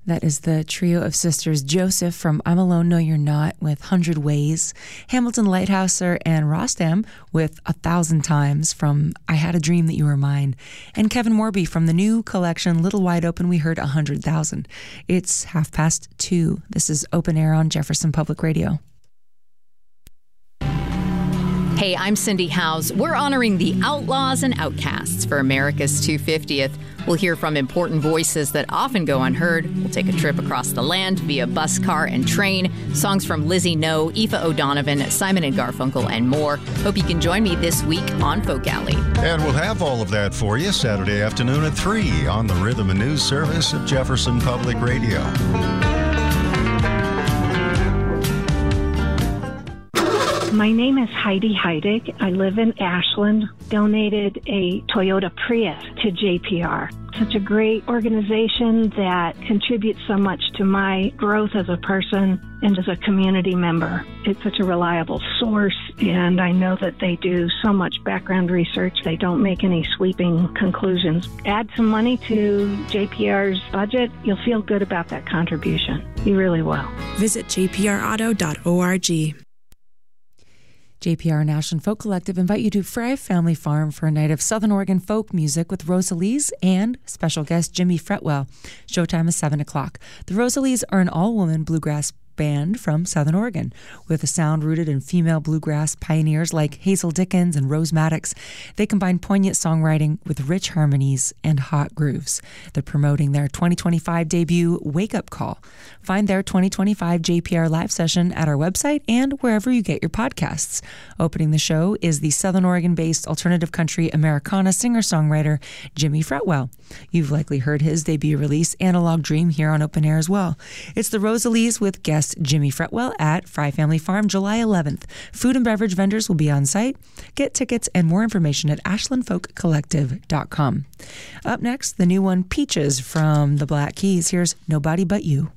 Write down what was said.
That is the trio of sisters Joseph from I'm Alone, No You're Not with 100 Ways, Hamilton Lighthouser and Rostam with 1,000 Times from I Had a Dream That You Were Mine, and Kevin Morby from the new collection Little Wide Open we heard 100,000. It's 2:30. This is Open Air on Jefferson Public Radio. Hey, I'm Cindy Howes. We're honoring the outlaws and outcasts for America's 250th. We'll hear from important voices that often go unheard. We'll take a trip across the land via bus, car, and train. Songs from Lizzie No, Aoife O'Donovan, Simon and Garfunkel, and more. Hope you can join me this week on Folk Alley. And we'll have all of that for you Saturday afternoon at 3 on the Rhythm and News Service of Jefferson Public Radio. My name is Heidi Heidig. I live in Ashland. Donated a Toyota Prius to JPR. Such a great organization that contributes so much to my growth as a person and as a community member. It's such a reliable source, and I know that they do so much background research. They don't make any sweeping conclusions. Add some money to JPR's budget, you'll feel good about that contribution. You really will. Visit jprauto.org. JPR and Ashland Folk Collective invite you to Fry Family Farm for a night of Southern Oregon folk music with Rosalees and special guest Jimmy Fretwell. Showtime is 7 o'clock. The Rosalees are an all-woman bluegrass band from Southern Oregon with a sound rooted in female bluegrass pioneers like Hazel Dickens and Rose Maddox. They combine poignant songwriting with rich harmonies and hot grooves. They're promoting their 2025 debut, Wake Up Call. Find their 2025 JPR live session at our website and wherever you get your podcasts. Opening the show is the Southern Oregon-based alternative country Americana singer-songwriter Jimmy Fretwell. You've likely heard his debut release, Analog Dream, here on Open Air as well. It's the Rosalees with guest Jimmy Fretwell at Fry Family Farm July 11th. Food and beverage vendors will be on site. Get tickets and more information at ashlandfolkcollective.com. Up next, the new one, Peaches from the Black Keys. Here's Nobody But You.